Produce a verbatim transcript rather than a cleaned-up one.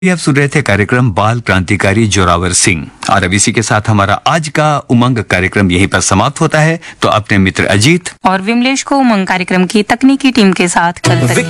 ये आप सुन रहे थे कार्यक्रम बाल क्रांतिकारी जोरावर सिंह। और अब इसी के साथ हमारा आज का उमंग कार्यक्रम यहीं पर समाप्त होता है। तो अपने मित्र अजीत और विमलेश को उमंग कार्यक्रम की तकनीकी टीम के साथ कल तक